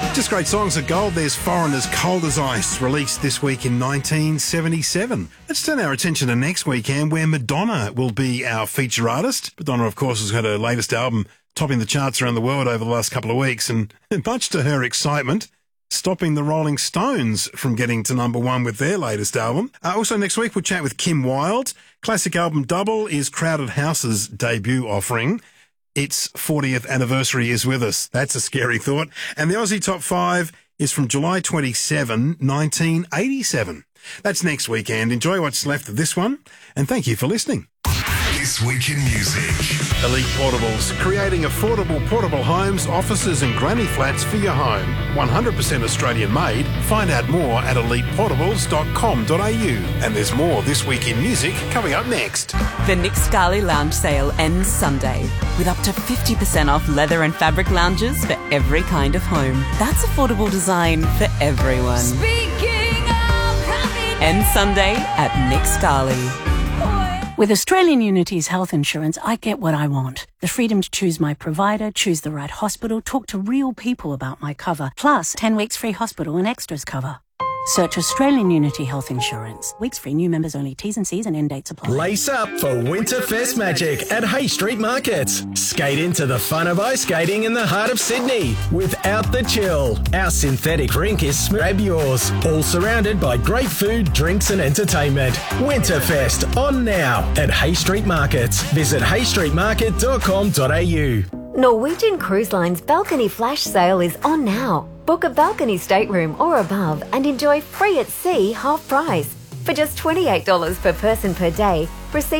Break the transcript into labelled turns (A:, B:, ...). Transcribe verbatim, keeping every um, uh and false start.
A: Just great songs of gold. There's Foreigner's Cold as Ice, released this week in nineteen seventy-seven. Let's turn our attention to next weekend, where Madonna will be our feature artist. Madonna, of course, has got her latest album topping the charts around the world over the last couple of weeks, and much to her excitement, stopping the Rolling Stones from getting to number one with their latest album. Uh, also next week, we'll chat with Kim Wilde. Classic album Double is Crowded House's debut offering. Its fortieth anniversary is with us. That's a scary thought. And the Aussie Top five is from July twenty-seventh, nineteen eighty-seven. That's next weekend. Enjoy what's left of this one, and thank you for listening.
B: This Week in Music.
A: Elite Portables, creating affordable portable homes, offices and granny flats for your home. one hundred percent Australian made. Find out more at elite portables dot com dot a u. And there's more This Week in Music coming up next.
C: The Nick Scali Lounge sale ends Sunday with up to fifty percent off leather and fabric lounges for every kind of home. That's affordable design for everyone.
D: Speaking of happiness.
C: Ends Sunday at Nick Scali.
E: With Australian Unity's health insurance, I get what I want. The freedom to choose my provider, choose the right hospital, talk to real people about my cover, plus ten weeks free hospital and extras cover. Search Australian Unity Health Insurance. Weeks free, new members only. T's and C's and end dates apply.
F: Lace up for Winterfest magic at Hay Street Markets. Skate into the fun of ice skating in the heart of Sydney without the chill. Our synthetic rink is grab yours, all surrounded by great food, drinks and entertainment. Winterfest on now at Hay Street Markets. Visit hay street market dot com dot a u.
G: Norwegian Cruise Line's balcony flash sale is on now. Book a balcony stateroom or above and enjoy free at sea half price. For just twenty-eight dollars per person per day, receive